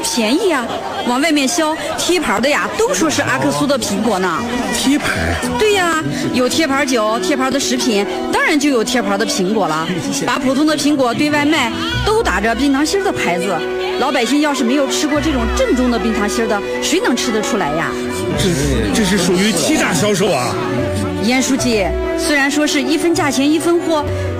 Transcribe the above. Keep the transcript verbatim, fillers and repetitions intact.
便宜呀，往外面销贴牌的呀，都说是阿克苏的苹果呢。 贴牌？ 对呀，有贴牌酒、贴牌的食品，当然就有贴牌的苹果了。把普通的苹果对外卖，都打着冰糖心的牌子。老百姓要是没有吃过这种正宗的冰糖心的，谁能吃得出来呀？ 这这是属于欺诈销售啊！ 严书记，虽然说是一分价钱一分货，